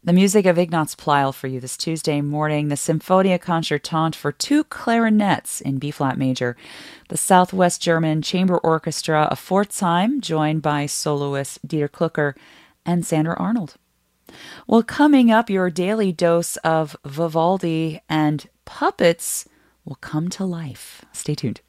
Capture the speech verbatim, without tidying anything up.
The music of Ignaz Pleyel for you this Tuesday morning, the Symphonia Concertante for two clarinets in B-flat major, the Southwest German Chamber Orchestra of Pforzheim, joined by soloist Dieter Klucker and Sandra Arnold. Well, coming up, your daily dose of Vivaldi and puppets will come to life. Stay tuned.